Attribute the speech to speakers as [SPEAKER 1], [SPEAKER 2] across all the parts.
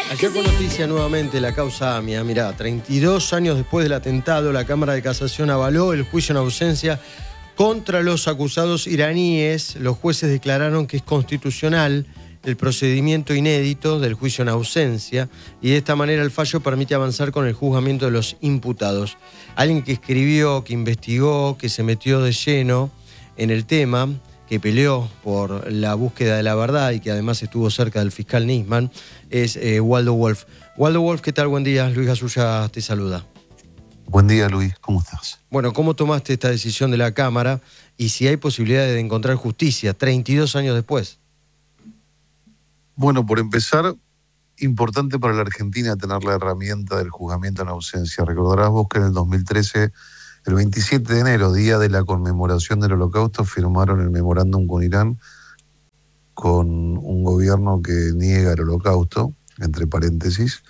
[SPEAKER 1] Ayer fue noticia nuevamente la causa AMIA. Mirá, 32 años después del atentado, la Cámara de Casación avaló el juicio en ausencia contra los acusados iraníes. Los jueces declararon que es constitucional el procedimiento inédito del juicio en ausencia y de esta manera el fallo permite avanzar con el juzgamiento de los imputados. Alguien que escribió, que investigó, que se metió de lleno en el tema, que peleó por la búsqueda de la verdad y que además estuvo cerca del fiscal Nisman, es Waldo Wolf. Waldo Wolf, ¿qué tal? Buen día. Luis Gasulla te saluda.
[SPEAKER 2] Buen día, Luis. ¿Cómo estás?
[SPEAKER 1] Bueno, ¿cómo tomaste esta decisión de la Cámara y si hay posibilidad de encontrar justicia 32 años después?
[SPEAKER 2] Bueno, por empezar, importante para la Argentina tener la herramienta del juzgamiento en ausencia. Recordarás vos que en el 2013, el 27 de enero, día de la conmemoración del Holocausto, firmaron el memorándum con Irán, con un gobierno que niega el Holocausto, entre paréntesis.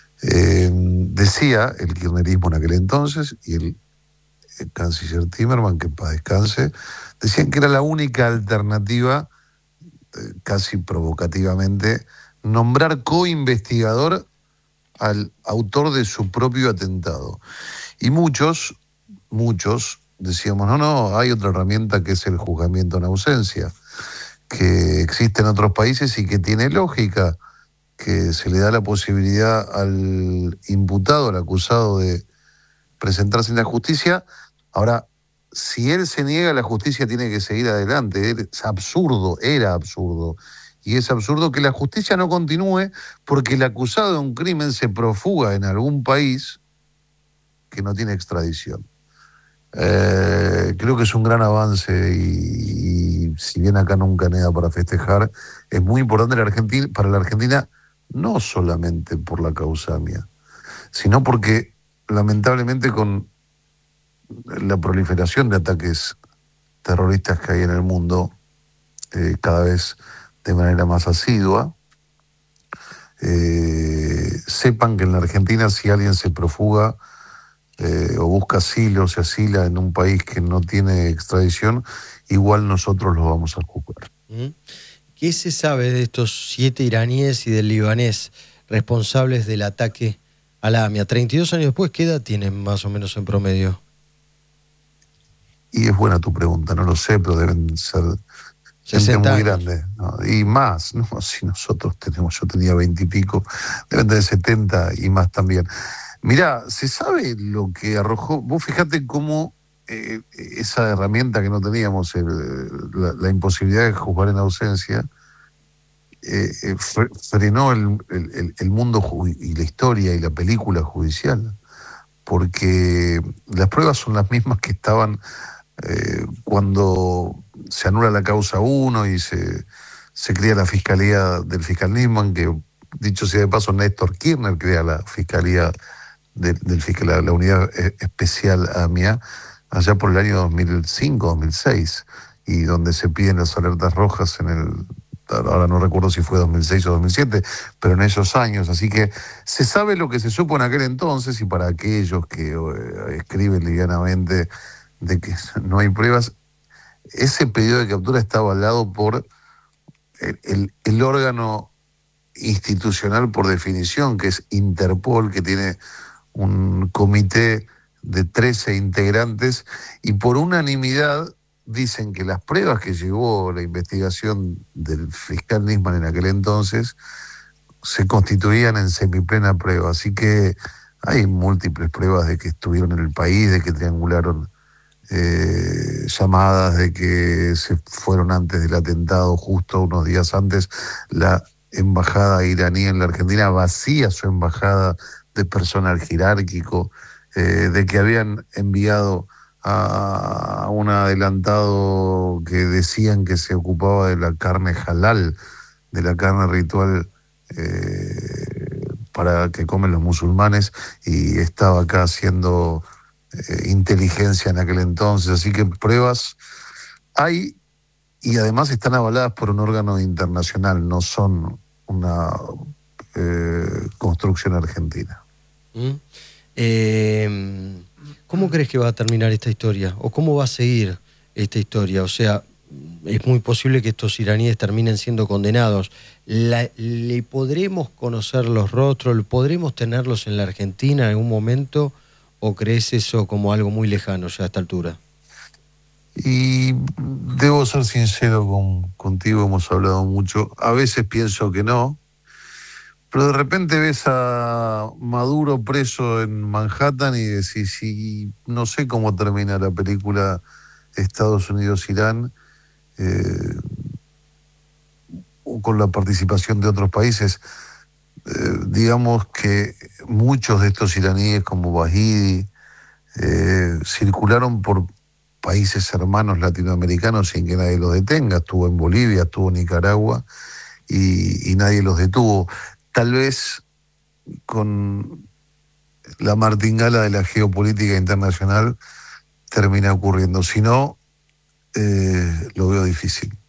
[SPEAKER 2] Decía el kirchnerismo en aquel entonces y el canciller Timerman, que en paz descanse, decían que era la única alternativa, casi provocativamente, nombrar coinvestigador al autor de su propio atentado. Y muchos decíamos, no, hay otra herramienta que es el juzgamiento en ausencia, que existe en otros países y que tiene lógica, que se le da la posibilidad al imputado, al acusado, de presentarse en la justicia. Ahora, si él se niega, la justicia tiene que seguir adelante. Es absurdo, era absurdo. Y es absurdo que la justicia no continúe porque el acusado de un crimen se profuga en algún país que no tiene extradición. Creo que es un gran avance y si bien acá nunca hay nada para festejar, es muy importante para la Argentina, no solamente por la causa AMIA, sino porque lamentablemente con la proliferación de ataques terroristas que hay en el mundo, cada vez de manera más asidua, sepan que en la Argentina, si alguien se profuga o busca asilo, se asila en un país que no tiene extradición, igual nosotros lo vamos a juzgar.
[SPEAKER 1] ¿Qué se sabe de estos 7 iraníes y del libanés responsables del ataque a la AMIA? 32 años después, ¿qué edad tienen más o menos en promedio?
[SPEAKER 2] Y es buena tu pregunta, no lo sé, pero deben ser gente muy grande, ¿no? Y más, ¿no? Si nosotros yo tenía 20 y pico, deben tener 70 y más también. Mirá, ¿se sabe lo que arrojó? Vos fijate cómo esa herramienta que no teníamos, la imposibilidad de juzgar en ausencia, frenó el mundo y la historia y la película judicial, porque las pruebas son las mismas que estaban cuando se anula la causa 1 y se crea la fiscalía del fiscal Nisman, que dicho sea de paso, Néstor Kirchner crea la fiscalía del fiscal, la unidad especial AMIA, allá por el año 2005-2006, y donde se piden las alertas rojas ahora no recuerdo si fue 2006 o 2007, pero en esos años. Así que se sabe lo que se supo en aquel entonces, y para aquellos que escriben livianamente de que no hay pruebas, ese pedido de captura está avalado por el órgano institucional por definición, que es Interpol, que tiene un comité de 13 integrantes, y por unanimidad dicen que las pruebas que llevó la investigación del fiscal Nisman en aquel entonces se constituían en semiplena prueba. Así que hay múltiples pruebas de que estuvieron en el país, de que triangularon llamadas, de que se fueron antes del atentado, justo unos días antes. La embajada iraní en la Argentina vacía su embajada de personal jerárquico, de que habían enviado a un adelantado que decían que se ocupaba de la carne halal, de la carne ritual para que comen los musulmanes, y estaba acá haciendo inteligencia en aquel entonces. Así que pruebas hay, y además están avaladas por un órgano internacional, no son una construcción argentina.
[SPEAKER 1] ¿Cómo crees que va a terminar esta historia? ¿O cómo va a seguir esta historia? O sea, es muy posible que estos iraníes terminen siendo condenados. ¿Le podremos conocer los rostros? ¿Podremos tenerlos en la Argentina en algún momento? ¿O crees eso como algo muy lejano ya a esta altura?
[SPEAKER 2] Y debo ser sincero contigo, hemos hablado mucho. A veces pienso que no, pero de repente ves a Maduro preso en Manhattan y decís, y no sé cómo termina la película Estados Unidos-Irán, o con la participación de otros países. Digamos que muchos de estos iraníes, como Bahidi, circularon por países hermanos latinoamericanos sin que nadie los detenga. Estuvo en Bolivia, estuvo en Nicaragua y nadie los detuvo. Tal vez con la martingala de la geopolítica internacional termina ocurriendo. Si no, lo veo difícil.